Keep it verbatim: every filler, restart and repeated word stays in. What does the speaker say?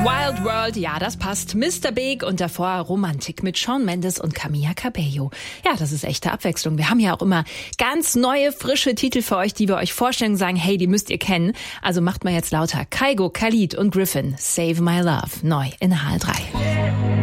Wild World, ja, das passt. Mister Big und davor Romantik mit Shawn Mendes und Camila Cabello. Ja, das ist echte Abwechslung. Wir haben ja auch immer ganz neue, frische Titel für euch, die wir euch vorstellen und sagen, hey, die müsst ihr kennen. Also macht mal jetzt lauter. Kygo, Khalid und Griffin, Save My Love, neu in H L drei.